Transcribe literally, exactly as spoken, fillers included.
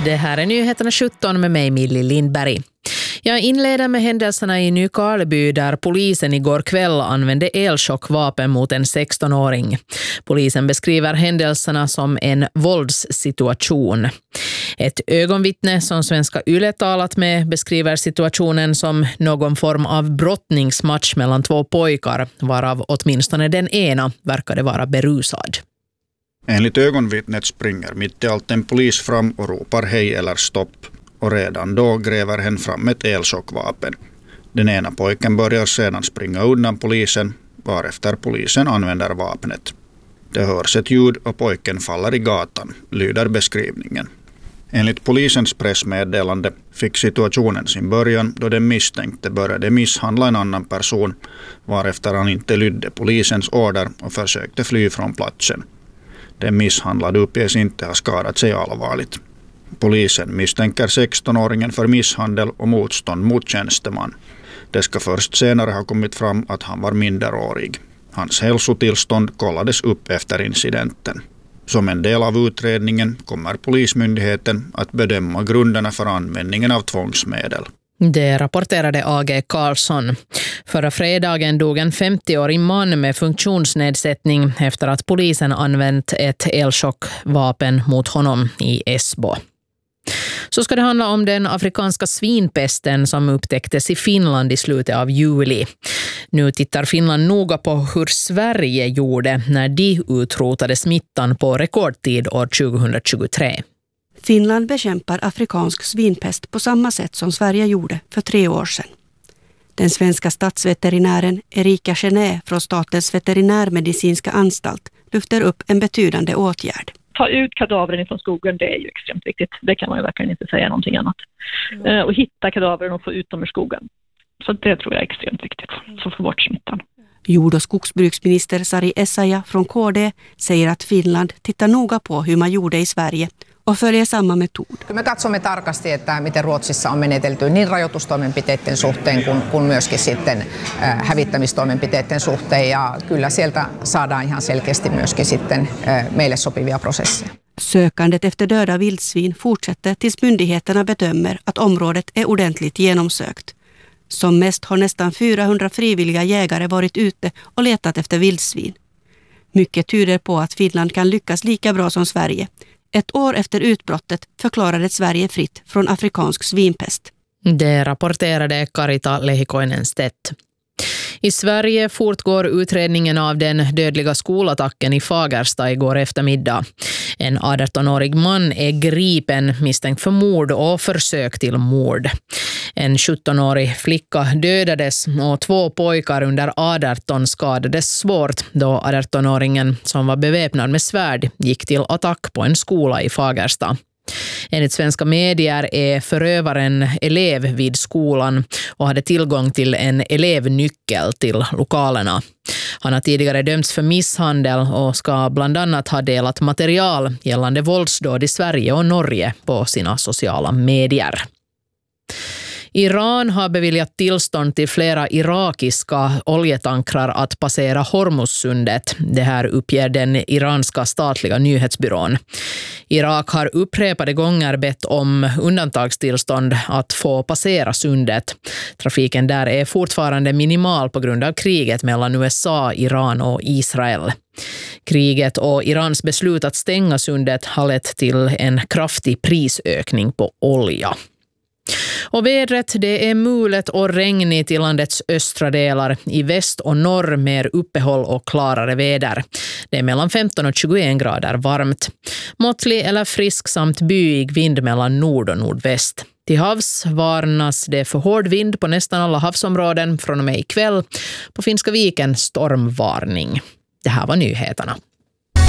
Det här är nyheterna sjutton med mig, Millie Lindberg. Jag inleder med händelserna i Nykarleby där polisen igår kväll använde elchockvapen mot en sexton-åring. Polisen beskriver händelserna som en våldssituation. Ett ögonvittne som Svenska Yle talat med beskriver situationen som någon form av brottningsmatch mellan två pojkar, varav åtminstone den ena verkade vara berusad. Enligt ögonvittnet springer mitt i allt en polis fram och ropar hej eller stopp. Och redan då gräver hen fram ett elchockvapen. Den ena pojken börjar sedan springa undan polisen, varefter polisen använder vapnet. Det hörs ett ljud och pojken faller i gatan, lyder beskrivningen. Enligt polisens pressmeddelande fick situationen sin början då den misstänkte började misshandla en annan person, varefter han inte lydde polisens order och försökte fly från platsen. Den misshandlade uppges inte ha skadat sig allvarligt. Polisen misstänker sexton-åringen för misshandel och motstånd mot tjänsteman. Det ska först senare ha kommit fram att han var minderårig. Hans hälsotillstånd kollades upp efter incidenten. Som en del av utredningen kommer polismyndigheten att bedöma grunderna för användningen av tvångsmedel. Det rapporterade A G Karlsson. Förra fredagen dog en femtioårig man med funktionsnedsättning efter att polisen använt ett elchockvapen mot honom i Esbo. Så ska det handla om den afrikanska svinpesten som upptäcktes i Finland i slutet av juli. Nu tittar Finland noga på hur Sverige gjorde när de utrotade smittan på rekordtid år tjugohundratjugotre. Finland bekämpar afrikansk svinpest på samma sätt som Sverige gjorde för tre år sedan. Den svenska statsveterinären Erika Gené från Statens veterinärmedicinska anstalt lyfter upp en betydande åtgärd. Ta ut kadavren från skogen, det är ju extremt viktigt. Det kan man ju verkligen inte säga någonting annat. Mm. Och hitta kadavren och få ut dem ur skogen. Så det tror jag är extremt viktigt, så få bort smittan. Jord- och skogsbruksminister Sari Essayah från K D säger att Finland tittar noga på hur man gjorde i Sverige och följer samma metod. Me katsomme tarkasti, että miten Ruotsissa on menetelty niin rajoitustoimenpiteiden suhteen kuin, kuin myöskin sitten äh, hävittämistoimenpiteiden suhteen. Ja kyllä sieltä saadaan ihan selkeästi myöskin sitten äh, meille sopivia prosesseja. Sökandet efter döda vildsvin fortsätter tills myndigheterna bedömer att området är ordentligt genomsökt. Som mest har nästan fyrahundra frivilliga jägare varit ute och letat efter vildsvin. Mycket tyder på att Finland kan lyckas lika bra som Sverige. Ett år efter utbrottet förklarade Sverige fritt från afrikansk svinpest. Det rapporterade Karita Lehikoinen-Stedt. I Sverige fortgår utredningen av den dödliga skolattacken i Fagersta igår eftermiddag. En artonårig man är gripen misstänkt för mord och försök till mord. En sjuttonårig flicka dödades och två pojkar under arton skadades svårt då artonåringen som var beväpnad med svärd gick till attack på en skola i Fagersta. Enligt svenska medier är förövaren elev vid skolan och hade tillgång till en elevnyckel till lokalerna. Han har tidigare dömts för misshandel och ska bland annat ha delat material gällande våldsdåd i Sverige och Norge på sina sociala medier. Iran har beviljat tillstånd till flera irakiska oljetankrar att passera Hormuzsundet. Det här uppger den iranska statliga nyhetsbyrån. Irak har upprepade gånger bett om undantagstillstånd att få passera sundet. Trafiken där är fortfarande minimal på grund av kriget mellan U S A, Iran och Israel. Kriget och Irans beslut att stänga sundet har lett till en kraftig prisökning på olja. Och vädret, det är mulet och regnigt i landets östra delar. I väst och norr mer uppehåll och klarare väder. Det är mellan femton och tjugoen grader varmt. Måttlig eller frisk samt byig vind mellan nord och nordväst. Till havs varnas det för hård vind på nästan alla havsområden från och med ikväll. På Finska viken stormvarning. Det här var nyheterna.